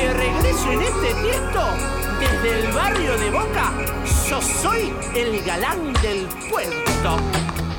De regreso en este tiesto, desde el barrio de Boca, yo soy el galán del puerto.